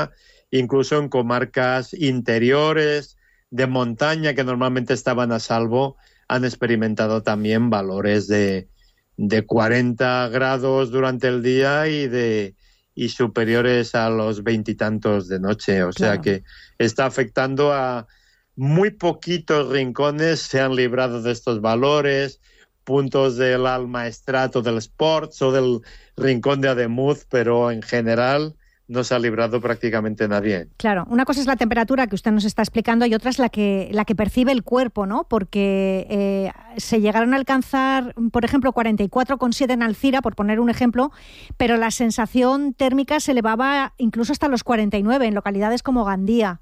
incluso en comarcas interiores de montaña que normalmente estaban a salvo, han experimentado también valores de 40 grados durante el día y superiores a los 20 y tantos de noche. O sea que está afectando a muy poquitos rincones, se han librado de estos valores, puntos del Almaestrato del Sports o del rincón de Ademuz, pero en general no se ha librado prácticamente nadie. Claro, una cosa es la temperatura que usted nos está explicando y otra es la que percibe el cuerpo, ¿no? Porque se llegaron a alcanzar, por ejemplo, 44,7 en Alcira, por poner un ejemplo, pero la sensación térmica se elevaba incluso hasta los 49 en localidades como Gandía.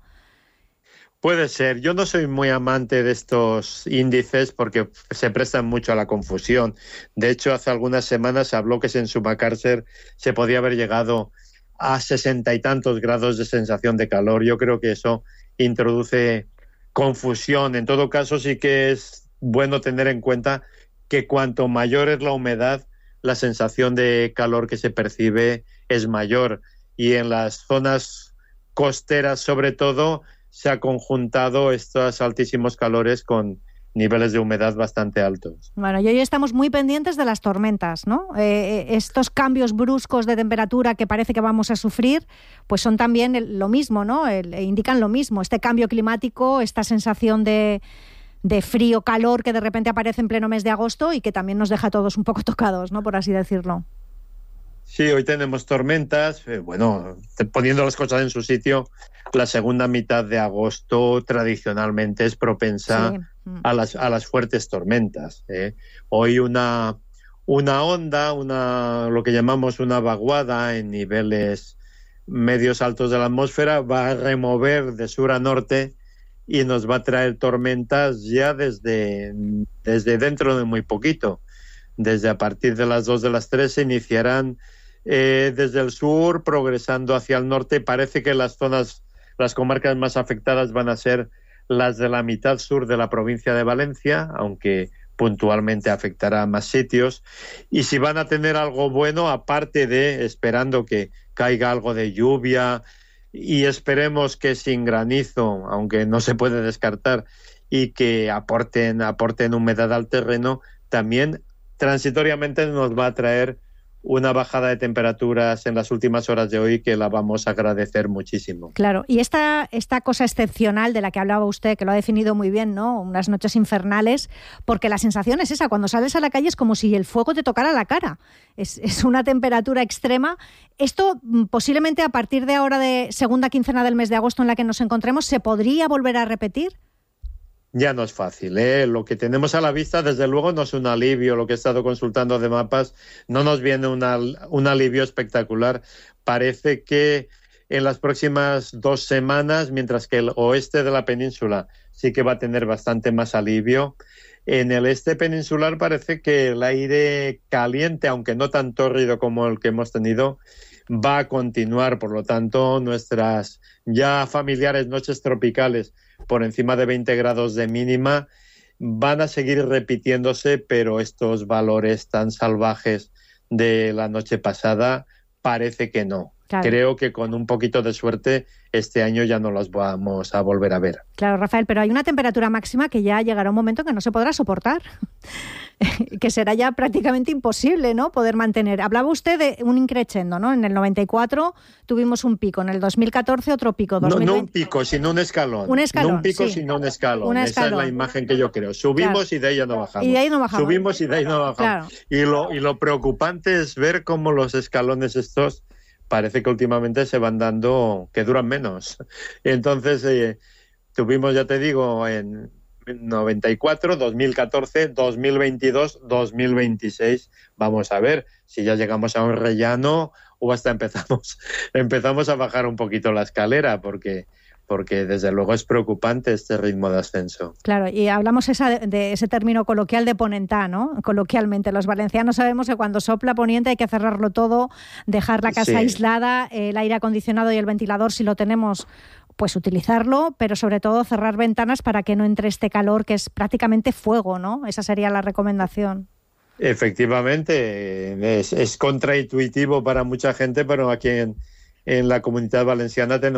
Puede ser. Yo no soy muy amante de estos índices porque se prestan mucho a la confusión. De hecho, hace algunas semanas se habló que en Sumacárcer se podía haber llegado a 60 y tantos grados de sensación de calor. Yo creo que eso introduce confusión. En todo caso, sí que es bueno tener en cuenta que cuanto mayor es la humedad, la sensación de calor que se percibe es mayor. Y en las zonas costeras, sobre todo, se ha conjuntado estos altísimos calores con niveles de humedad bastante altos. Bueno, y hoy estamos muy pendientes de las tormentas, ¿no? Estos cambios bruscos de temperatura que parece que vamos a sufrir, pues son también lo mismo, ¿no? Indican lo mismo, este cambio climático, esta sensación de frío, calor que de repente aparece en pleno mes de agosto y que también nos deja a todos un poco tocados, ¿no? Por así decirlo. Sí, hoy tenemos tormentas. Poniendo las cosas en su sitio, la segunda mitad de agosto tradicionalmente es propensa a las fuertes tormentas. Hoy una onda, lo que llamamos una vaguada en niveles medios altos de la atmósfera, va a remover de sur a norte y nos va a traer tormentas ya desde dentro de muy poquito. Desde a partir de las 2 de las 3 se iniciarán desde el sur, progresando hacia el norte. Parece que las comarcas más afectadas van a ser las de la mitad sur de la provincia de Valencia, aunque puntualmente afectará a más sitios. Y si van a tener algo bueno, aparte de esperando que caiga algo de lluvia y esperemos que sin granizo, aunque no se puede descartar, y que aporten humedad al terreno, también transitoriamente nos va a traer una bajada de temperaturas en las últimas horas de hoy que la vamos a agradecer muchísimo. Claro, y esta cosa excepcional de la que hablaba usted, que lo ha definido muy bien, ¿no? Unas noches infernales, porque la sensación es esa, cuando sales a la calle es como si el fuego te tocara la cara. Es una temperatura extrema. Esto posiblemente a partir de ahora, de segunda quincena del mes de agosto en la que nos encontremos, ¿se podría volver a repetir? Ya no es fácil, ¿eh? Lo que tenemos a la vista, desde luego, no es un alivio. Lo que he estado consultando de mapas no nos viene un alivio espectacular. Parece que en las próximas 2 semanas, mientras que el oeste de la península sí que va a tener bastante más alivio, en el este peninsular parece que el aire caliente, aunque no tan tórrido como el que hemos tenido, va a continuar. Por lo tanto, nuestras ya familiares noches tropicales por encima de 20 grados de mínima van a seguir repitiéndose, pero estos valores tan salvajes de la noche pasada parece que no. Claro. Creo que con un poquito de suerte este año ya no los vamos a volver a ver. Claro, Rafael, pero hay una temperatura máxima que ya llegará un momento que no se podrá soportar, que será ya prácticamente imposible, ¿no?, poder mantener. Hablaba usted de un increchendo, ¿no? En el 94 tuvimos un pico, en el 2014 otro pico. 2020... No un pico, sino un escalón. Un escalón, no un pico, sí. Sino un escalón. Esa es la imagen que yo creo. Subimos, claro, y de ahí ya no bajamos. Y de ahí no bajamos. Subimos y de ahí no bajamos. Claro. Y lo preocupante es ver cómo los escalones estos parece que últimamente se van dando, que duran menos. Entonces, tuvimos, ya te digo, en 94, 2014, 2022, 2026. Vamos a ver si ya llegamos a un rellano o hasta empezamos a bajar un poquito la escalera, porque desde luego es preocupante este ritmo de ascenso. Claro, y hablamos de ese término coloquial de ponentá, ¿no? Coloquialmente, los valencianos sabemos que cuando sopla poniente hay que cerrarlo todo, dejar la casa aislada, el aire acondicionado y el ventilador, si lo tenemos, pues utilizarlo, pero sobre todo cerrar ventanas para que no entre este calor que es prácticamente fuego, ¿no? Esa sería la recomendación. Efectivamente, es contraintuitivo para mucha gente, pero aquí en en la Comunitat Valenciana tenemos